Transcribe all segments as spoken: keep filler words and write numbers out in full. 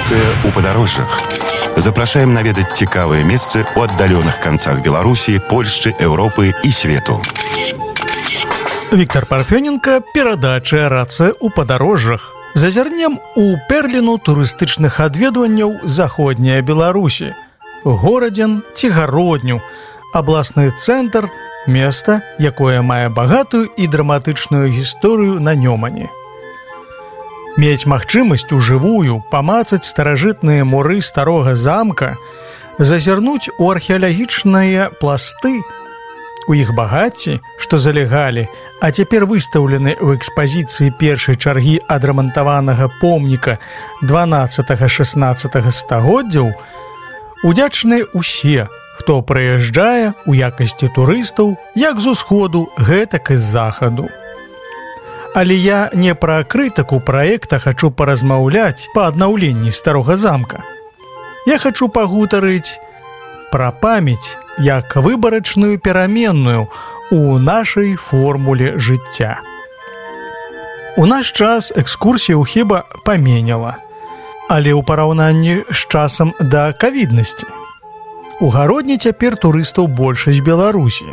Радыёстанцыя ў падарожжах. Запрашаем наведаць цікавыя месцы ў аддаленых канцах Беларусі, Польшчы, Еўропы і свету. Віктор Парфёненко, перадача «Рацыя ў падарожжах». Зазірнем у перліну турыстычных адведванняў заходняй Беларусі. Горадзін ці гародню, абласны цэнтр, места, якое мае багатую і драматычную гісторыю на Нёмане. Мець магчымасць ужывую памацаць старажытныя муры старога замка, зазірнуць у археалагічныя пласты, у іх багацці, што залегалі, а цяпер выстаўлены ў экспазіцыі першай чаргі адрамантаванага помніка дванаццатага-шаснаццатага стагоддзяў, удзячныя ўсе, хто прыязджае ў якасці турыстаў як з усходу, гэтак і з захаду. Але я не пра крытыку праекта хачу паразмаўляць па аднаўленні старога замка. Я хачу пагутарыць пра памяць як выбарачную пераменную у нашай формуле жыцця. У наш час экскурсію хіба паменяла, але ў параўнанні з часам да кавіднасці. У гародні цяпер турыстаў большасць Беларусі.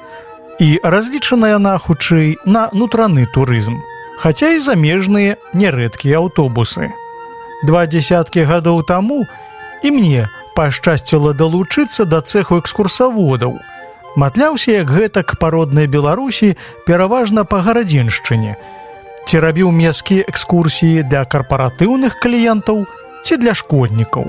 І разлічана яна хутчэй на нутраны турызм, хаця і замежныя нярэдкія аўтобусы. Два дзесяткі гадоў таму і мне пашчасціла далучыцца да цэху экскурсаводаў. Матляўся, як гэтак па роднай Беларусі, пераважна па гарадзеншчыне. Ці рабіў месцкія экскурсіі для карпаратыўных кліентаў, ці для школьнікаў.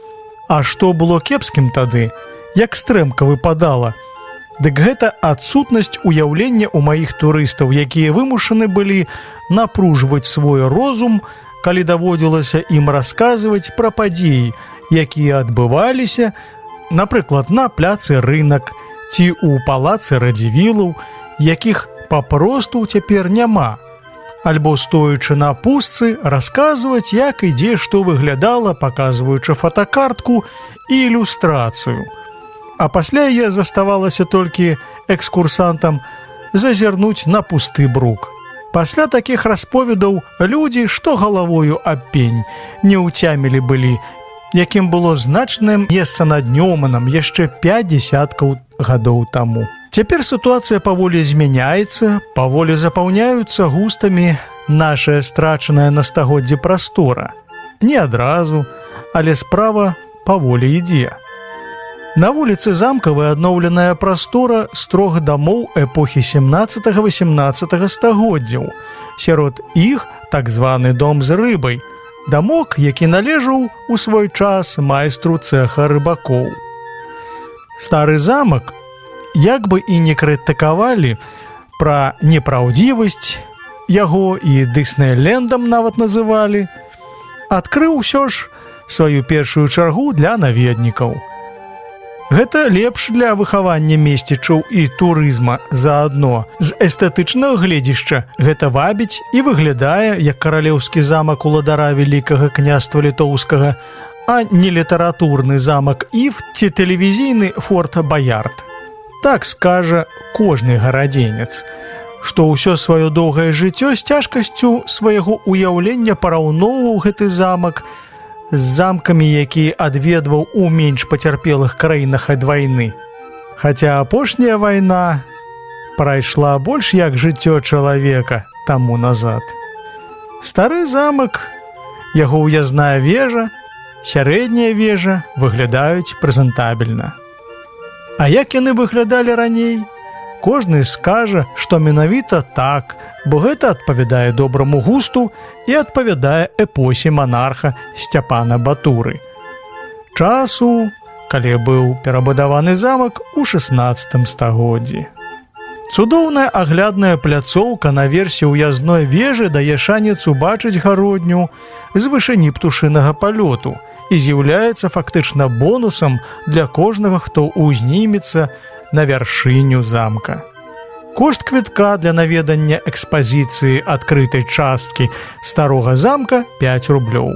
А што было кепскім тады, як стрэмка выпадала, дык гэта адсутнасць уяўлення ў маіх турыстаў, якія вымушаны былі напружваць свой розум, калі даводзілася ім расказваць пра падзеі, якія адбываліся, напрыклад, на пляцы рынак ці ў палацы радзівілаў, якіх папросту цяпер няма, альбо стоячы на пустцы расказваць, як і дзе што выглядала, паказваючы фотакартку і ілюстрацыю. А пасля я заставалася толькі экскурсантам зазірнуць на пусты брук. Пасля такіх расповедаў людзі, што галавою аб пень, не ўцямілі былі, якім было значнае месца над Нёманам яшчэ пяць дзесяткаў гадоў таму. Цяпер сітуацыя паволі змяняецца, паволі запаўняюцца густамі нашая страчаная на стагоддзе прастора. Не адразу, але справа паволі ідзе. На вуліцы замкавай адноўленая прастора з трох дамоў эпохі сямнаццатага-васямнаццатага стагоддзяў. Сярод іх так званы дом з рыбай, дамок, які належаў у свой час майстру цэха рыбакоў. Стары замак, як бы і не крытыкавалі пра непраўдзівасць, яго і Дыснейлендам нават называлі, адкрыў усё ж сваю першую чаргу для наведнікаў. Гэта лепш для выхавання месцічаў і турызма заадно. З эстэтычнага гледзішча гэта вабіць і выглядае як каралеўскі замак уладара вялікага княства літоўскага, а не літаратурны замак Ів ці тэлевізійны форт Баярд. Так скажа кожны гарадзенец, што ўсё сваё доўгае жыццё з цяжкасцю свайго ўяўлення параўноўваў гэты замак з замкамі, які адведваў у менш пацярпелых краінах ад вайны. Хаця апошняя вайна прайшла больш як жыццё чалавека таму назад. Стары замак, яго ўязная вежа, сярэдняя вежа выглядаюць прэзентабельна. А як яны выглядалі раней? Кожны скажа, што менавіта так, бо гэта адпавядае добраму густу і адпавядае эпосе манарха Сцяпана Батуры. Часу, калі быў перабудаваны замак у шаснаццатым стагоддзі. Цудоўная аглядная пляцоўка на версе ўязной вежы дае шанец убачыць гародню з вышыні птушынага палёту і з'яўляецца фактычна бонусам для кожнага, хто ўзнімецца на вяршыню замка. Кошт квітка для наведання экспазіцыі адкрытай часткі старога замка пяць рублёў.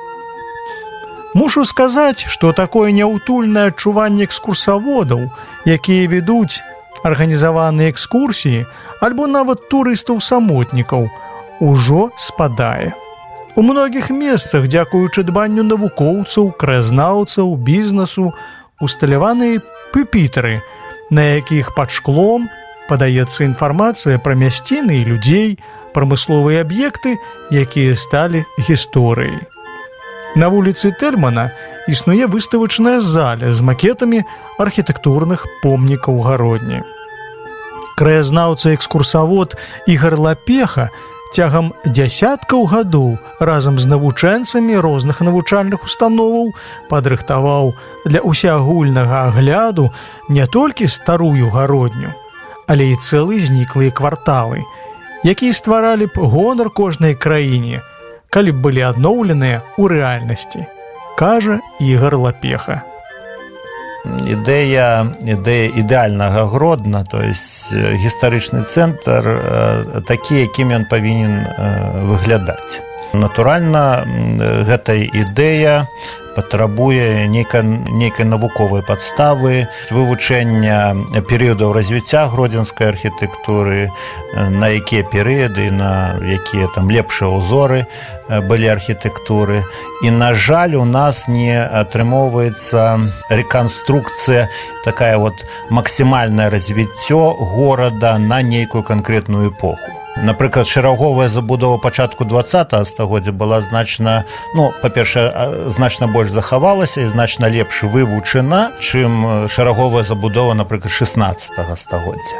Мушу сказаць, што такое няўтульнае адчуванне экскурсаводаў, якія ведуць арганізаваныя экскурсіі альбо нават турыстаў-самотнікаў, ужо спадае. У многіх месцах, дзякуючы дбанню навукоўцаў, краязнаўцаў, бізнесу, усталяваны пюпітры, на якіх пад шклом падаецца інфармацыя пра мясціны і людзей, прамысловыя аб'екты, якія сталі гісторыяй. На вуліцы Тельмана існуе выставачная заля з макетамі архітэктурных помнікаў Гародні. Краязнаўца-экскурсавод Ігар Лапеха цягам дзясяткаў гадоў разам з навучэнцамі розных навучальных установаў падрыхтаваў для ўсеагульнага агляду не толькі старую Гародню, але і цэлы зніклыя кварталы, якія стваралі б гонар кожнай краіне, калі б былі адноўленыя ў рэальнасці, кажа Ігар Лапеха. Ідэя, ідэя ідэальнага Гродна, то есть гістарычны цэнтр такі, якім ён павінен выглядаць. Натуральна, гэта ідэя патрабуе нейкай, нейкай навуковай падставы, вывучэння перыядаў развіцця гродзенскай архітэктуры, на якія перыяды, на якія там лепшыя ўзоры былі архітэктуры. І, на жаль, у нас не атрымоўваецца рэканструкцыя, такая вот максімальнае развіццё горада на нейкую канкрэтную эпоху. Напрыклад, шараговая забудова пачатку дваццатага стагоддзя была значна, ну, па-першае, значна больш захавалася і значна лепш вывучана, чым шараговая забудова, напрыклад, шаснаццатага стагоддзя.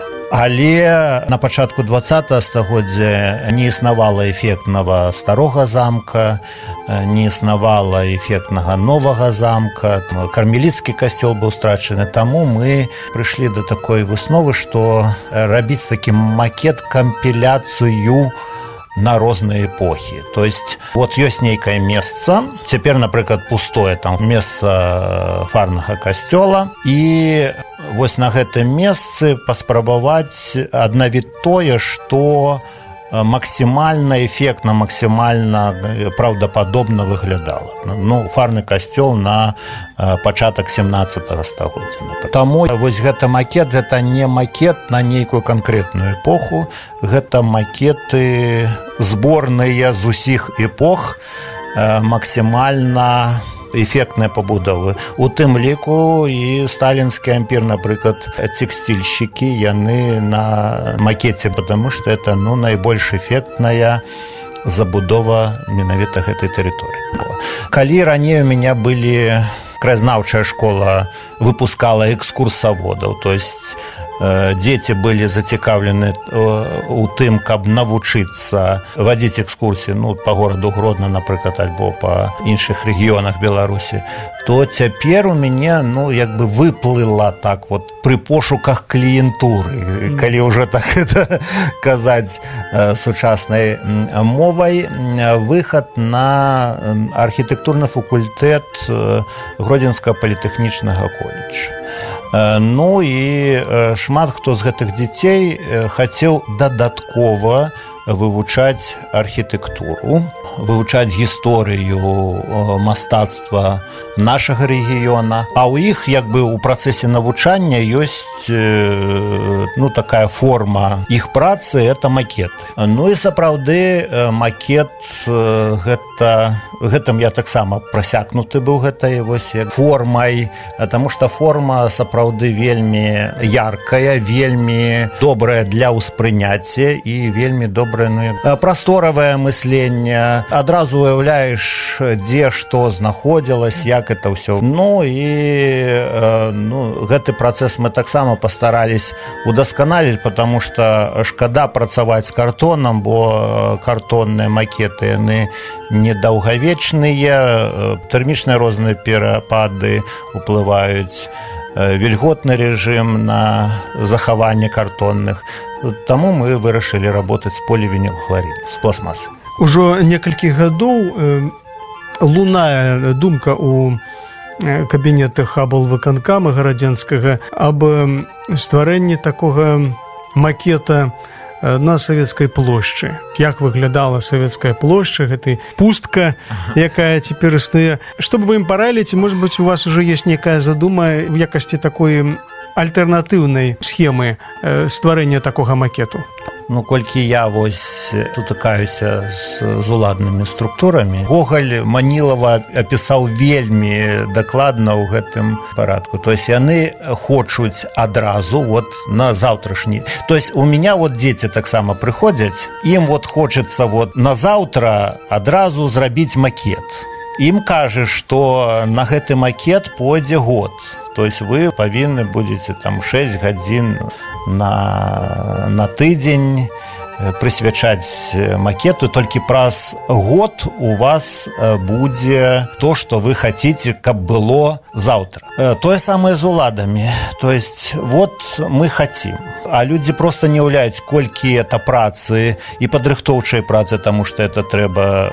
Але на пачатку дваццатага стагоддзя не існавала эфектнага старога замка, не існавала эфектнага новага замка, кармеліцкі касцёл быў страчаны, таму мы прыйшлі да такой высновы, што рабіць такі макет, кампіляцыю на розныя эпохі. То есть, вот ёсць нейкае месца, цяпер, напрыклад, пустое там месца фарнага касцёла, і вось на гэтым месцы паспрабаваць аднавіць тое, што максімальна эфектна, максімальна праўдападобна выглядала. Ну, фарны касцёл на пачатак сямнаццатага стагоддзя. Таму вось гэта макет, гэта не макет на нейкую канкрэтную эпоху, гэта макеты зборныя з усіх эпох, максімальна эфектныя пабудовы. У тым ліку і сталінскі ампір, напрыклад, тэкстильшчыкі, яны на макеце, потому что это, ну, найбольш эфектная забудова менавіта гэтай тэрыторыі. Калі раней у мяне былі краязнаўчая школа выпускала экскурсаводаў, то есть дзеці былі зацікаўлены у тым, каб навучыцца вадзіць экскурсіі, ну, па гораду Гродна, напрыклад, альбо па іншых рэгіёнах Беларусі, то цяпер у мяне, ну, як бы выплыла так вот пры пошуках кліентуры, калі ўжо так это казаць сучаснай мовай, выхад на архітэктурны факультэт Гродзенскага політэхнічнага коледжа. Ну і шмат хто з гэтых дзяцей хацеў дадаткова вывучаць архітэктуру, вывучаць гісторыю мастацтва нашага рэгіёна, а ў іх як бы ў працэсе навучання ёсць, ну, такая форма іх працы, это макет. Ну і сапраўды макет, гэта гэтым я таксама прасякнуты быў гэтай вось формай, таму што форма сапраўды вельмі яркая, вельмі добрая для ўспрыняцця і вельмі добрае, ну, прасторавае мысленне, адразу уяўляеш, дзе што знаходзілась, як это ўсё. Ну і ну, гэты працэс мы таксама пастарались удасканаліць, потому што шкада працаваць з картонам, бо картонныя макеты, яны недаўгавечныя, тэрмічныя розныя перапады уплываюць, вільготны рэжым на захаванне картонных. Таму мы вырашылі работаць з полівінілхларіду, з пластмасы. Ужо некалькі гадоў э, лунае думка ў кабінетах аблвыканкама гарадзенскага аб стварэнні такога макета на Савецкай плошчы. Як выглядала Савецкая плошча, гэтай пустка, якая цяпер існуе. Што б вы ім параілі, ці, можа быць, у вас ужо ёсць некая задума в якасці такой альтэрнатыўнай схемы стварэння такога макету? ну колькі я вось сутыкаюся з, з уладнымі структурамі, Гоголь Манілава апісаў вельмі дакладна ў гэтым парадку. То есть яны хочуць адразу вот на заўтрашні. То есть у меня вот дзеці таксама прыходзяць, ім вот хочется вот на заўтра адразу зрабіць макет. Ім кажа, што на гэты макет пойдзе год. То есть вы павінны будзеце там шэсць гадзін на, на тыдзень прысвячаць макету, толькі праз год у вас будзе то, што вы хаціце, каб было заўтра. Тое самае з уладамі. То есть вот мы хацім, а людзі просто не ўяўляюць, колькі это працы і падрыхтоўчай працы, таму што это трэба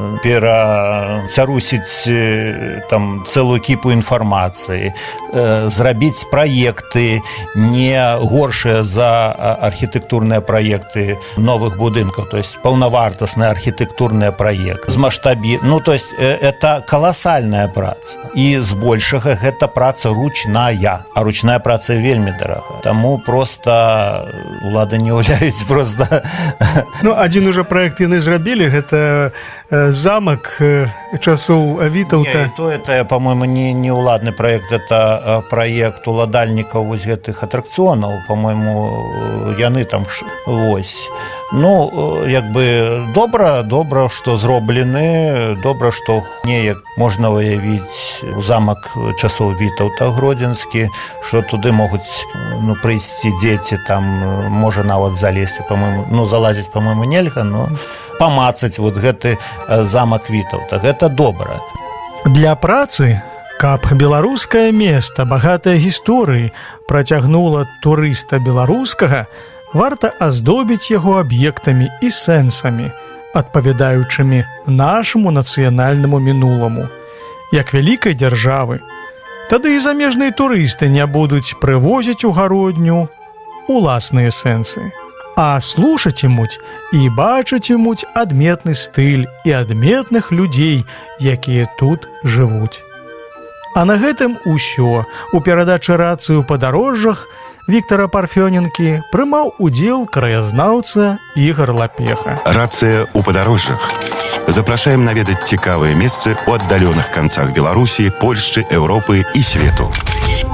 перацярусіць там цэлую кіпу інфармацыі, зрабіць праекты не горшыя за архітэктурныя праекты новых будынкаў, то есть паўнавартасны архітэктурны праект з маштабі, ну то есть это каласальная праца, і збольшага гэта праца ручная, а ручная праца вельмі дарага, таму просто улады не ўяўляюць просто. Ну адзін уже праект яны зрабілі, гэта замак часоў Вітаўта. Не, то это, по-моему, не, не уладны проект, это проект уладальнікаў вось гэтых атракцыёнаў, по-моему, яны там вось. Ну, як бы добра, добра, што зроблены, добра, што неяк можна выявіць замак часоў Вітаўта гродзенскі, што туды могуць ну, прыйсці дзеці, там можа нават залезці, по-моему, ну, залазіць, по-моему, нельга, но памацаць вот гэты замак Вітаўта. Гэта добра. Для працы, каб беларускае места, багатая гісторыі, працягнула турыста беларускага, варта аздобіць яго аб'ектамі і сэнсамі, адпавядаючымі нашаму нацыянальнаму мінуламу, як вялікай дзяржавы. Тады і замежныя турысты не будуць прывозіць у гародню уласныя сэнсы, а слушаць імуць і бачыць імуць адметны стыль і адметных людзей, якія тут жывуць. А на гэтым усё. У перадачы «Рацыі ў падарожжах» Віктора Парфёненкі прымаў удзел краязнаўца Ігор Лапеха. Рацыя ў падарожжах. Запрашаем наведаць цікавыя месцы ў аддаленых канцах Беларусі, Польшчы, Еўропы і свету.